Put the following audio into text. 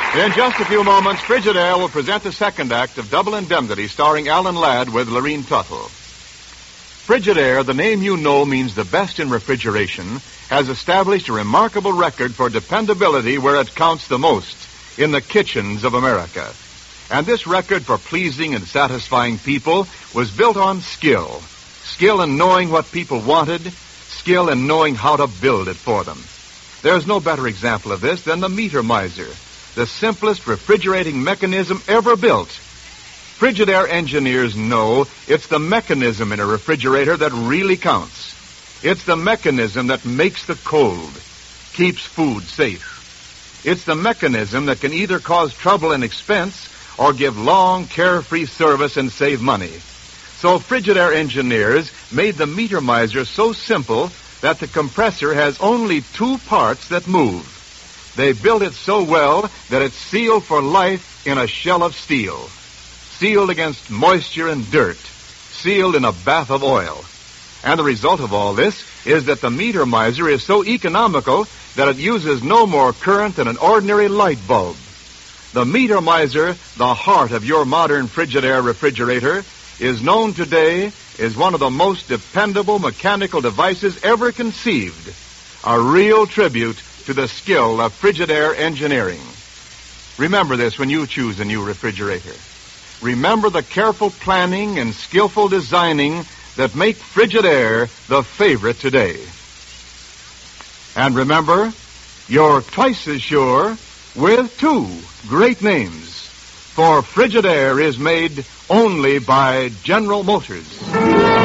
In just a few moments, Frigidaire will present the second act of Double Indemnity starring Alan Ladd with Lorene Tuttle. Frigidaire, the name you know means the best in refrigeration, has established a remarkable record for dependability where it counts the most, in the kitchens of America. And this record for pleasing and satisfying people was built on skill. Skill in knowing what people wanted, skill in knowing how to build it for them. There's no better example of this than the Meter Miser, the simplest refrigerating mechanism ever built. Frigidaire engineers know it's the mechanism in a refrigerator that really counts. It's the mechanism that makes the cold, keeps food safe. It's the mechanism that can either cause trouble and expense or give long, carefree service and save money. So Frigidaire engineers made the Meter Miser so simple that the compressor has only two parts that move. They built it so well that it's sealed for life in a shell of steel. Sealed against moisture and dirt. Sealed in a bath of oil. And the result of all this is that the Meter Miser is so economical that it uses no more current than an ordinary light bulb. The Meter Miser, the heart of your modern Frigidaire refrigerator, is known today as one of the most dependable mechanical devices ever conceived. A real tribute to the skill of Frigidaire engineering. Remember this when you choose a new refrigerator. Remember the careful planning and skillful designing that make Frigidaire the favorite today. And remember, you're twice as sure with two great names. For Frigidaire is made only by General Motors.